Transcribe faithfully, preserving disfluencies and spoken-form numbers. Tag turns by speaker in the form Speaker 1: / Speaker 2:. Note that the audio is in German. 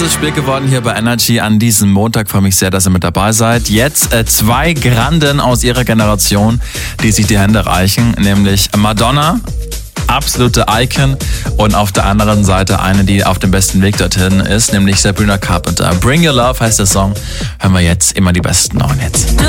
Speaker 1: Heißes Spiel geworden hier bei Energy an diesem Montag. Freue mich sehr, dass ihr mit dabei seid. Jetzt äh, zwei Granden aus ihrer Generation, die sich die Hände reichen, nämlich Madonna, absolute Icon, und auf der anderen Seite eine, die auf dem besten Weg dorthin ist, nämlich Sabrina Carpenter. Bring Your Love heißt der Song. Hören wir jetzt immer die besten neuen Hits.